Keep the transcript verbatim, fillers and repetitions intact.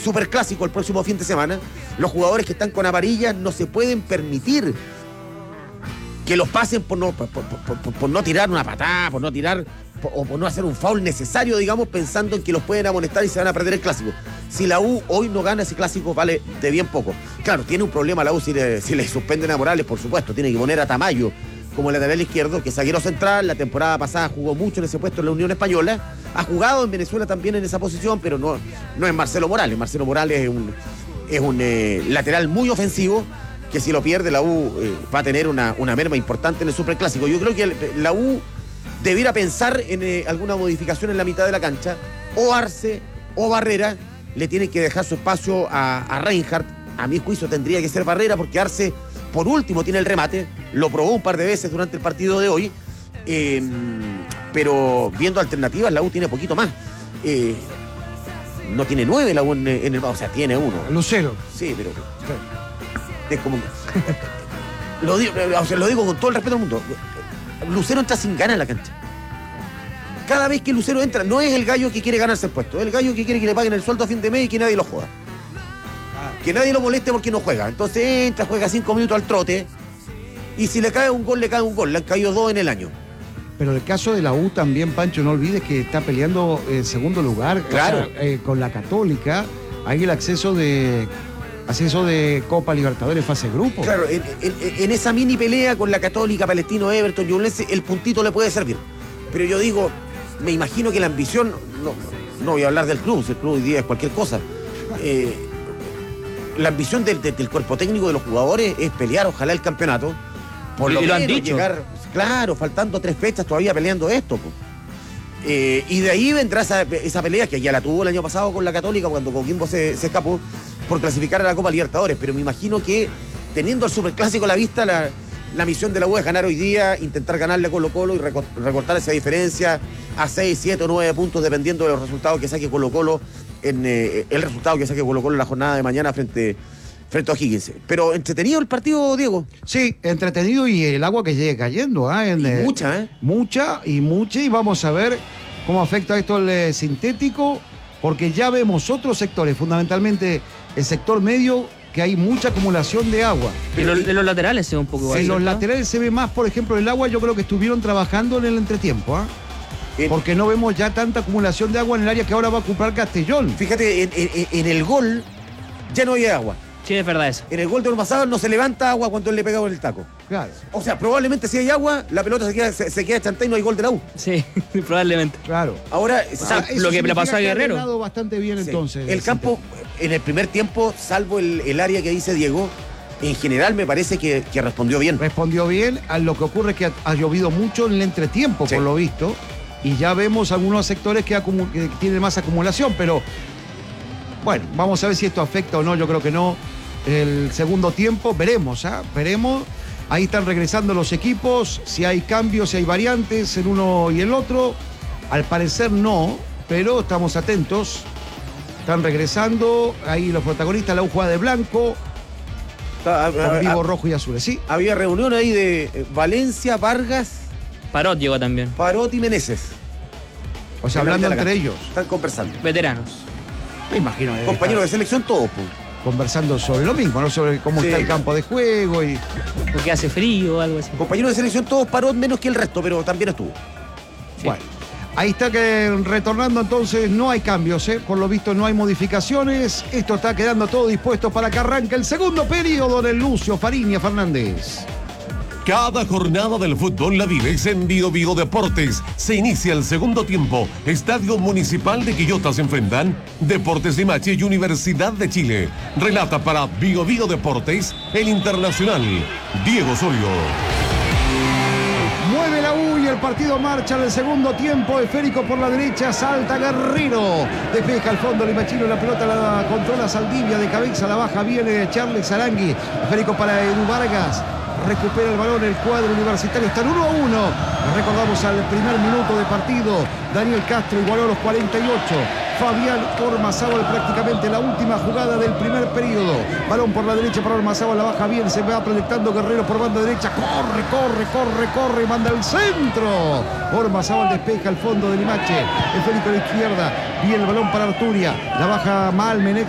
superclásico el próximo fin de semana, los jugadores que están con amarillas no se pueden permitir que los pasen por no, por, por, por, por no tirar una patada, por no tirar por, o por no hacer un foul necesario, digamos, pensando en que los pueden amonestar y se van a perder el clásico. Si la U hoy no gana ese clásico, vale de bien poco. Claro, tiene un problema la U si le, si le suspenden a Morales, por supuesto, tiene que poner a Tamayo como lateral izquierdo, que es zaguero central. La temporada pasada jugó mucho en ese puesto en la Unión Española, ha jugado en Venezuela también en esa posición, pero no, no es Marcelo Morales. Marcelo Morales es un, es un eh, lateral muy ofensivo, que si lo pierde la U eh, va a tener una, una merma importante en el Superclásico. Yo creo que el, la U debiera pensar en eh, alguna modificación en la mitad de la cancha. O Arce o Barrera le tienen que dejar su espacio a, a Reinhardt. A mi juicio tendría que ser Barrera, porque Arce por último tiene el remate, lo probó un par de veces durante el partido de hoy, eh, pero viendo alternativas la U tiene poquito más. Eh, no tiene nueve la U en, en el... O sea, tiene uno. Lucero. Sí, pero... Es como... lo, digo, o sea, lo digo con todo el respeto del mundo. Lucero entra sin ganas en la cancha. Cada vez que Lucero entra, no es el gallo que quiere ganarse el puesto, es el gallo que quiere que le paguen el sueldo a fin de mes y que nadie lo joda. Que nadie lo moleste porque no juega. Entonces entra, juega cinco minutos al trote, y si le cae un gol, le cae un gol. Le han caído dos en el año. Pero el caso de la U también, Pancho, no olvides que está peleando en segundo lugar. Claro. O sea, eh, con la Católica hay el acceso de acceso de Copa Libertadores fase grupo. Claro, en, en, en esa mini pelea con la Católica, Palestino, Everton, Ñublense, el puntito le puede servir. Pero yo digo, me imagino que la ambición, no, no voy a hablar del club, si el club hoy día es cualquier cosa. Eh, la ambición del, del, del cuerpo técnico de los jugadores es pelear, ojalá, el campeonato. Por lo, y lo menos han dicho. Llegar, claro, faltando tres fechas todavía peleando esto. Eh, y de ahí vendrá esa, esa pelea que ya la tuvo el año pasado con la Católica, cuando Coquimbo se, se escapó por clasificar a la Copa Libertadores. Pero me imagino que teniendo el Superclásico a la vista, la, la misión de la U es ganar hoy día, intentar ganarle a Colo Colo y recortar esa diferencia a seis, siete o nueve puntos, dependiendo de los resultados que saque Colo Colo en eh, el resultado que saque Colo Colo en la jornada de mañana frente, frente a O'Higgins. Pero entretenido el partido, Diego. Sí, entretenido, y el agua que llegue cayendo. ¿eh? En, y eh, mucha, ¿eh? Mucha y mucha, y vamos a ver cómo afecta esto el eh, sintético, porque ya vemos otros sectores, fundamentalmente el sector medio, que hay mucha acumulación de agua. En los, en los laterales se ve un poco igual. En los ¿cierto? laterales se ve más, por ejemplo, el agua. Yo creo que estuvieron trabajando en el entretiempo, ¿ah? ¿eh? Porque no vemos ya tanta acumulación de agua en el área que ahora va a ocupar Castellón. Fíjate, en, en, en el gol ya no hay agua. Sí, es verdad eso. En el gol de Ormazábal no se levanta agua cuando él le pega con el taco. Claro. O sea, probablemente si hay agua, la pelota se queda, se, se queda chantada y no hay gol de la U. Sí, probablemente. Claro. Ahora, O sea, sí, lo que le pasó a significa que ha Guerrero. ganado bastante bien, sí. entonces. El campo, en el primer tiempo, salvo el, el área que dice Diego, en general me parece que, que respondió bien. Respondió bien. A lo que ocurre es que ha, ha llovido mucho en el entretiempo, Sí. por lo visto. Y ya vemos algunos sectores que, acumu- que tienen más acumulación, pero bueno, vamos a ver si esto afecta o no. Yo creo que no. El segundo tiempo, veremos, ¿ah? Veremos. Ahí están regresando los equipos, si hay cambios, si hay variantes en uno y el otro. Al parecer no, pero estamos atentos. Están regresando, ahí los protagonistas, la U juega de blanco, con vivo rojo y azul, ¿sí? Había reunión ahí de eh, Valencia, Vargas, Parot llegó también. Parot y Meneses. O sea, hablando entre ellos. Están conversando. Veteranos. Me imagino. eh, Compañeros de selección, todos, pues. Conversando sobre lo mismo, ¿no? Sobre cómo Sí. está el campo de juego y... Porque hace frío o algo así. Compañeros de selección, todos, Parot menos que el resto, pero también estuvo. Sí. Bueno, ahí está que retornando entonces no hay cambios, ¿eh? Por lo visto no hay modificaciones. Esto está quedando todo dispuesto para que arranque el segundo periodo de Lucio Fariña Fernández. Cada jornada del fútbol la vives en Bio Bio Deportes. Se inicia el segundo tiempo. Estadio Municipal de Quillota se enfrentan Deportes Limache y Universidad de Chile. Relata para Bio Bio Deportes el internacional Diego Osorio. Mueve la U y el partido marcha en el segundo tiempo. Esférico por la derecha, salta Guerrero. Despeja al fondo Limachino, la pelota la controla Saldivia, de cabeza la baja, viene Charles Arangui. Esférico para Edu Vargas. Recupera el balón el cuadro universitario, está en uno a uno. Recordamos al primer minuto de partido. Daniel Castro igualó a los cuarenta y ocho. Fabián Ormazábal prácticamente la última jugada del primer periodo. Balón por la derecha para Ormazábal, la baja bien, se va proyectando Guerrero por banda derecha. Corre, corre, corre, corre, manda al centro. Ormazábal despeja al fondo de Limache. El Félix a la izquierda, viene el balón para Arturia. La baja mal Menex.